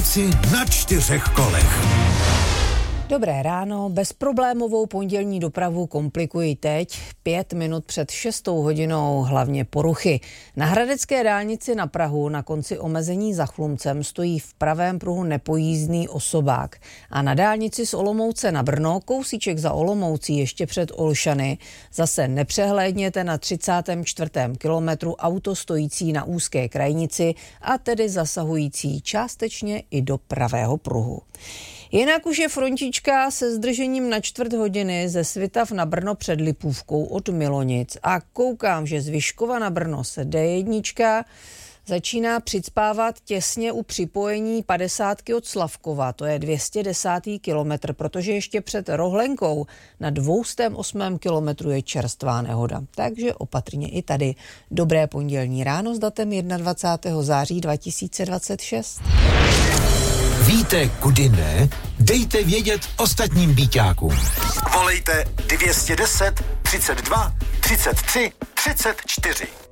práci na 4 kolech. Dobré ráno, bezproblémovou pondělní dopravu komplikují teď, 5 minut před 6 hodinou, hlavně poruchy. Na hradecké dálnici na Prahu na konci omezení za Chlumcem stojí v pravém pruhu nepojízdný osobák. A na dálnici z Olomouce na Brno, kousíček za Olomoucí ještě před Olšany, zase nepřehlédněte na 34. kilometru auto stojící na úzké krajnici a tedy zasahující částečně i do pravého pruhu. Jinak už je frontička se zdržením na 4 hodiny ze Svitav na Brno před Lipůvkou od Milonic a koukám, že z Vyškova na Brno se D1 začíná přicpávat těsně u připojení 50 od Slavkova, to je 210. kilometr, protože ještě před Rohlenkou na 208. kilometru je čerstvá nehoda. Takže opatrně i tady. Dobré pondělní ráno s datem 21. září 2026. Víte, kudy ne? Dejte vědět ostatním býťákům. Volejte 210 32 33 34.